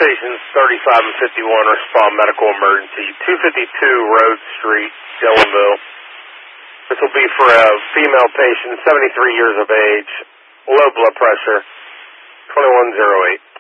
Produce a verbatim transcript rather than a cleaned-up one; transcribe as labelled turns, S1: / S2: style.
S1: stations thirty-five and fifty-one respond medical emergency. two fifty-two Road Street, Dillonville. This will be for a female patient, seventy-three years of age, low blood pressure, twenty-one oh eight.